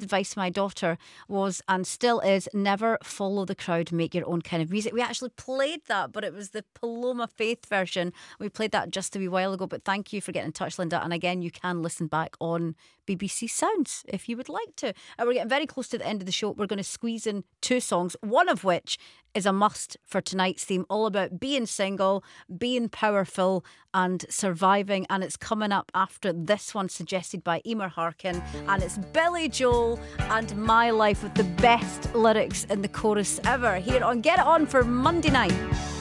advice my daughter was, and still is, never follow the crowd, make your own kind of music. We actually played that, but it was the Paloma Faith version. We played that just a wee while ago, but thank you for getting in touch, Linda. And again, you can listen back on BBC Sounds if you would like to. And we're getting very close to the end of the show. We're going to squeeze in 2 songs, one of which is a must for tonight's theme, all about being single, being powerful and surviving. And it's coming up after this one suggested by Emer Harkin, and it's Billy Joel and My Life with the best lyrics in the chorus ever here on Get It On for Monday night.